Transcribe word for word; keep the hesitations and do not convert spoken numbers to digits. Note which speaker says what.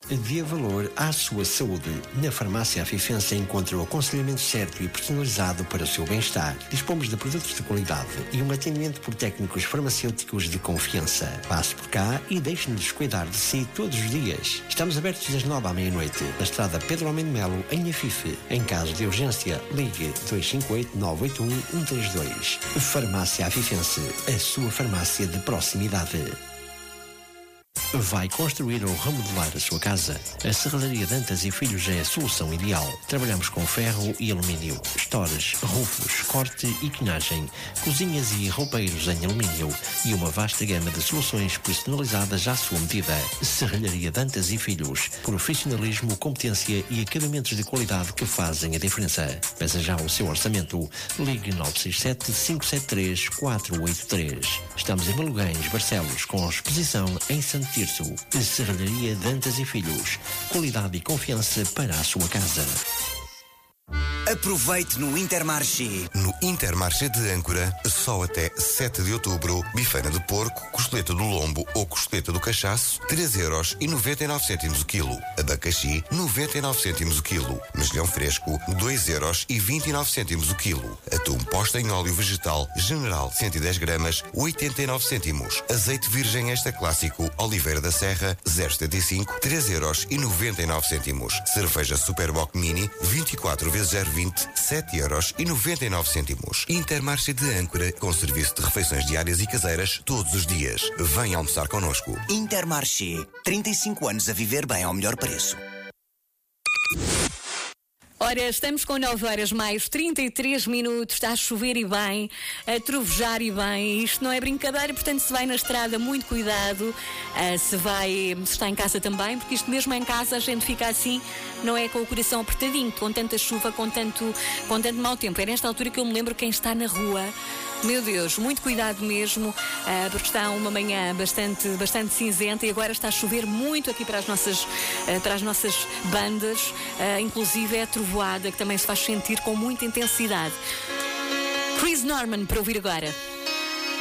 Speaker 1: Dê valor à sua saúde. Na Farmácia Afifense encontra o aconselhamento certo e personalizado para o seu bem-estar. Dispomos de produtos de qualidade e um atendimento por técnicos farmacêuticos de confiança. Passe por cá e deixe-nos cuidar de si todos os dias. Estamos abertos das nove à meia-noite, na estrada Pedro Almeida Melo, em Afife. Em caso de urgência, ligue dois cinco oito, nove oito um, um três dois. Farmácia Afifense, a sua farmácia de proximidade. Vai construir ou remodelar a sua casa? A Serralharia Dantas e Filhos é a solução ideal. Trabalhamos com ferro e alumínio, estores, rufos, corte e quinagem, cozinhas e roupeiros em alumínio e uma vasta gama de soluções personalizadas à sua medida. Serralharia Dantas e Filhos. Profissionalismo, competência e acabamentos de qualidade que fazem a diferença. Peça já o seu orçamento. Ligue nove seis sete, cinco sete três, quatro oito três. Estamos em Maluguens, Barcelos, com exposição em Santo Tirso. Serralharia Dantas e Filhos. Qualidade e confiança para a sua casa.
Speaker 2: Aproveite no Intermarché.
Speaker 3: No Intermarché de Âncora, só até sete de outubro, bifana de porco, costeleta do lombo ou costeleta do cachaço, três euros e noventa e nove cêntimos o quilo. Abacaxi, noventa e nove cêntimos o quilo. Mexilhão fresco, dois euros e vinte e nove cêntimos o quilo. Atum posta em óleo vegetal, General, cento e dez gramas, oitenta e nove cêntimos. Azeite virgem extra clássico, Oliveira da Serra, zero vírgula setenta e cinco, três euros e noventa e nove cêntimos. Cerveja Superboc Mini, vinte e quatro vezes zero vírgula vinte, sete euros e noventa e nove cêntimos. Intermarché de Âncora, com serviço de refeições diárias e caseiras todos os dias. Venha almoçar connosco.
Speaker 2: Intermarché. trinta e cinco anos a viver bem ao melhor preço.
Speaker 4: Ora, estamos com nove horas mais trinta e três minutos, está a chover e bem, a trovejar e bem, isto não é brincadeira, portanto se vai na estrada, muito cuidado, uh, se vai, se está em casa também, porque isto mesmo em casa a gente fica assim, não é com o coração apertadinho, com tanta chuva, com tanto, com tanto mau tempo. É nesta altura que eu me lembro quem está na rua. Meu Deus, muito cuidado mesmo, uh, porque está uma manhã bastante, bastante cinzenta e agora está a chover muito aqui para as nossas, uh, para as nossas bandas, uh, inclusive é a trovoada que também se faz sentir com muita intensidade. Chris Norman para ouvir agora.